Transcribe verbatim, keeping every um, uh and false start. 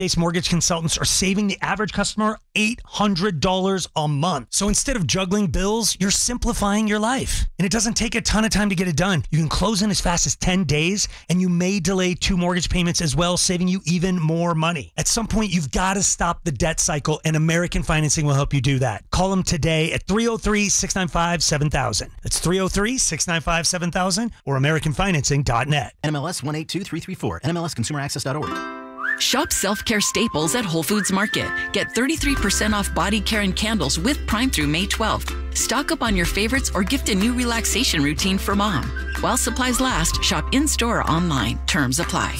Ace Mortgage Consultants are saving the average customer eight hundred dollars a month. So instead of juggling bills, you're simplifying your life. And it doesn't take a ton of time to get it done. You can close in as fast as ten days, and you may delay two mortgage payments as well, saving you even more money. At some point, you've got to stop the debt cycle, and American Financing will help you do that. Call them today at three oh three, six nine five, seven thousand. That's three oh three, six nine five, seven thousand or american financing dot net. N M L S one eight two three three four, N M L S consumer access dot org. Shop self-care staples at Whole Foods Market. Get thirty-three percent off body care and candles with Prime through May twelfth. Stock up on your favorites or gift a new relaxation routine for mom. While supplies last, shop in-store or online. Terms apply.